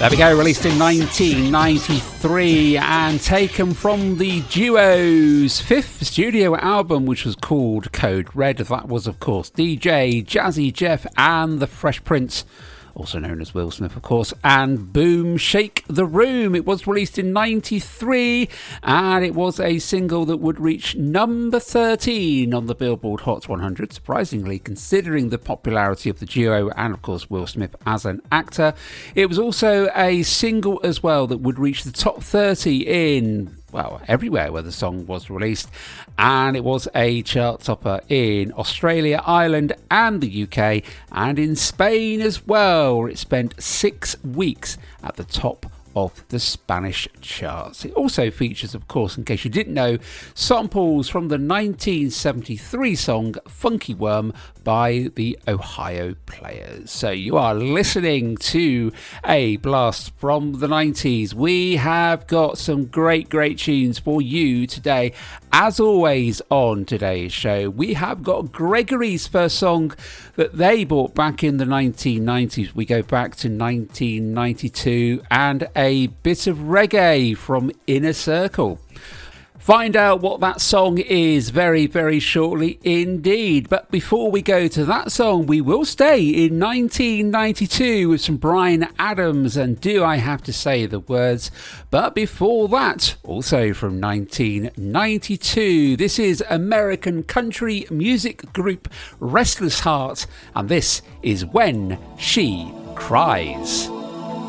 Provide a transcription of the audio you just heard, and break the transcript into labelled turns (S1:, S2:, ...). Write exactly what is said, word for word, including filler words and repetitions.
S1: There we go, released in nineteen ninety-three and taken from the duo's fifth studio album, which was called Code Red. That was, of course, D J Jazzy Jeff and the Fresh Prince, also known as Will Smith, of course, and Boom Shake the Room. It was released in ninety-three, and it was a single that would reach number thirteen on the Billboard Hot one hundred, surprisingly, considering the popularity of the duo and, of course, Will Smith as an actor. It was also a single as well that would reach the top thirty in, well, everywhere where the song was released, and it was a chart topper in Australia, Ireland and the U K, and in Spain as well. It spent six weeks at the top of the Spanish charts. It also features, of course, in case you didn't know, samples from the nineteen seventy-three song Funky Worm by the Ohio Players. So you are listening to a blast from the nineties. We have got some great, great tunes for you today. As always on today's show, we have got Gregory's first song that they bought back in the nineteen nineties. We go back to nineteen ninety-two and a bit of reggae from Inner Circle. Find out what that song is very, very shortly indeed. But before we go to that song, we will stay in nineteen ninety-two with some Bryan Adams and Do I Have to Say the Words. But before that, also from nineteen ninety-two, this is American country music group Restless Heart, and this is When She Cries.